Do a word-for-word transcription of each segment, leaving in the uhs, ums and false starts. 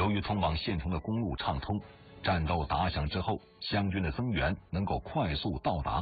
由于通往县城的公路畅通，战斗打响之后，湘军的增援能够快速到达。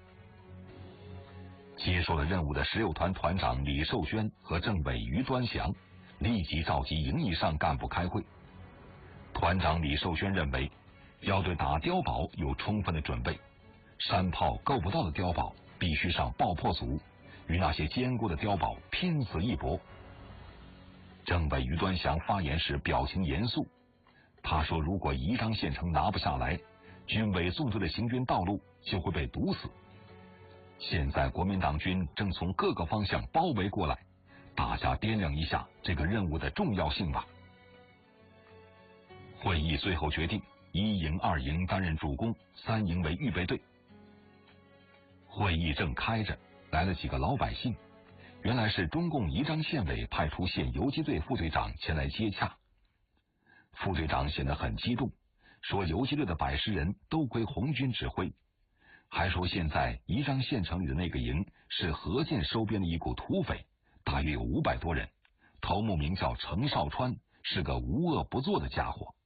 接受了任务的十六团团长李寿轩和政委于端祥立即召集营以上干部开会。团长李寿轩认为，要对打碉堡有充分的准备，山炮够不到的碉堡必须上爆破组，与那些坚固的碉堡拼死一搏。政委于端祥发言时表情严肃，他说，如果宜章县城拿不下来，军委送出的行军道路就会被堵死。现在国民党军正从各个方向包围过来，大家掂量一下这个任务的重要性吧。会议最后决定，一营、二营担任主攻，三营为预备队。会议正开着，来了几个老百姓，原来是中共宜章县委派出县游击队副队长前来接洽。副队长显得很激动，说游击队的百十人都归红军指挥，还说现在宜章县城里的那个营是何键收编的一股土匪，大约有五百多人，头目名叫程绍川，是个无恶不作的家伙。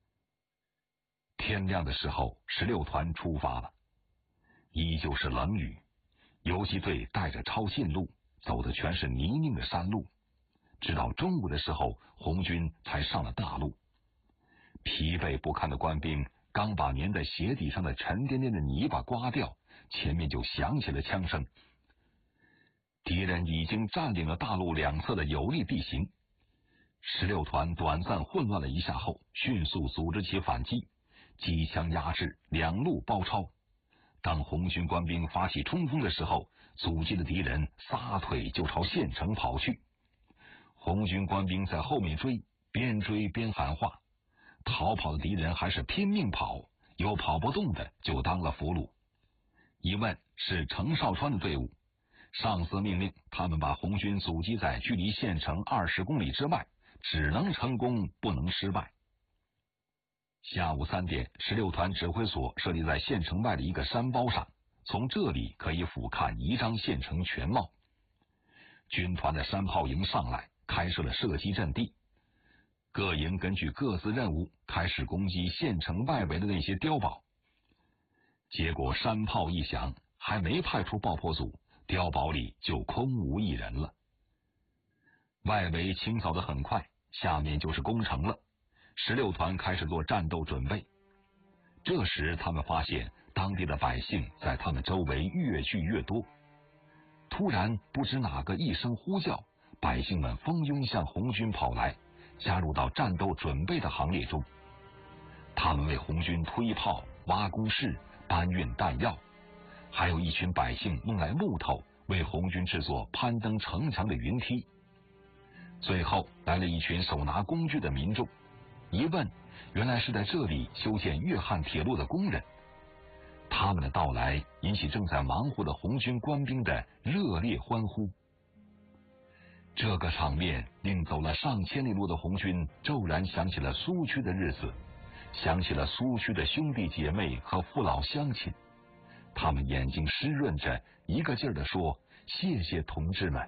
天亮的时候，十六团出发了，依旧是冷雨，游击队带着抄近路，走的全是泥泞的山路，直到中午的时候，红军才上了大路。疲惫不堪的官兵刚把粘在鞋底上的沉甸甸的泥巴刮掉，前面就响起了枪声。敌人已经占领了大路两侧的有利地形。十六团短暂混乱了一下后，迅速组织起反击，机枪压制，两路包抄。当红军官兵发起冲锋的时候，阻击的敌人撒腿就朝县城跑去。红军官兵在后面追，边追边喊话。逃跑的敌人还是拼命跑，有跑不动的就当了俘虏。一问是程绍川的队伍，上司命令他们把红军阻击在距离县城二十公里之外，只能成功不能失败。下午三点，十六团指挥所设立在县城外的一个山包上，从这里可以俯瞰宜章县城全貌。军团的山炮营上来，开设了射击阵地。各营根据各自任务开始攻击县城外围的那些碉堡。结果山炮一响，还没派出爆破组，碉堡里就空无一人了。外围清扫得很快，下面就是攻城了。十六团开始做战斗准备。这时他们发现当地的百姓在他们周围越聚越多。突然不知哪个一声呼叫，百姓们蜂拥向红军跑来，加入到战斗准备的行列中。他们为红军推炮、挖工事、搬运弹药，还有一群百姓弄来木头，为红军制作攀登城墙的云梯。最后来了一群手拿工具的民众，一问，原来是在这里修建粤汉铁路的工人。他们的到来引起正在忙活的红军官兵的热烈欢呼。这个场面令走了上千里路的红军骤然想起了苏区的日子，想起了苏区的兄弟姐妹和父老乡亲。他们眼睛湿润着，一个劲儿地说：“谢谢同志们。”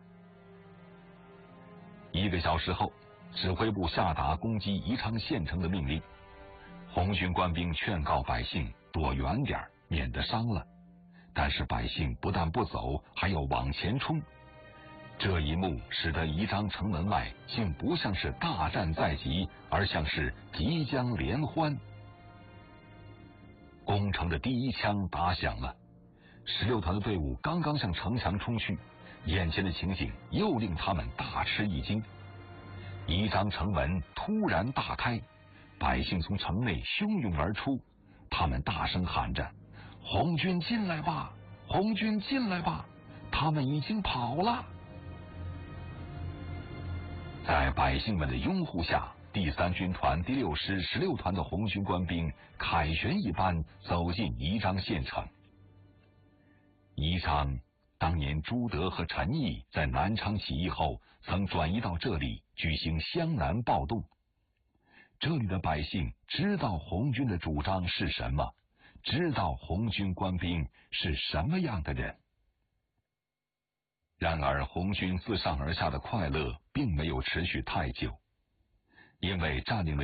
一个小时后，指挥部下达攻击宜昌县城的命令。红军官兵劝告百姓躲远点，免得伤了。但是百姓不但不走，还要往前冲。这一幕使得宜章城门外竟不像是大战在即，而像是即将联欢。攻城的第一枪打响了，十六团的队伍刚刚向城墙冲去，眼前的情景又令他们大吃一惊。宜章城门突然大开，百姓从城内汹涌而出，他们大声喊着：“红军进来吧，红军进来吧，他们已经跑了！”在百姓们的拥护下，第三军团第六师十六团的红军官兵凯旋一般走进宜章县城。宜章当年朱德和陈毅在南昌起义后，曾转移到这里举行湘南暴动。这里的百姓知道红军的主张是什么，知道红军官兵是什么样的人。然而红军自上而下的快乐并没有持续太久，因为占领了